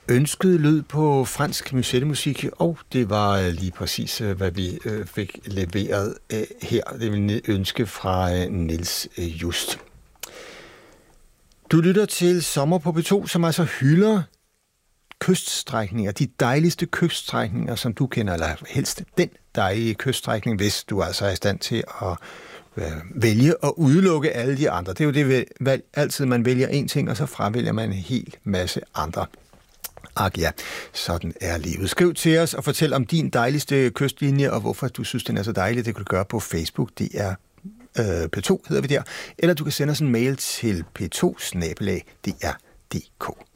Ønsket lød på fransk musicalmusik, og det var lige præcis, hvad vi fik leveret her. Det er en ønske fra Niels Just. Du lytter til Sommer på P2, som altså hylder kyststrækninger, de dejligste kyststrækninger, som du kender, eller helst den dejlige kyststrækning, hvis du altså er i stand til at vælge at udelukke alle de andre. Det er jo det valg, altid man vælger en ting, og så fravælger man en hel masse andre. Ja, sådan er livet. Skriv til os og fortæl om din dejligste kystlinje, og hvorfor du synes, den er så dejlig. Det kan du gøre på Facebook. Det er P2, hedder vi der. Eller du kan sende os en mail til p2@dr.dk.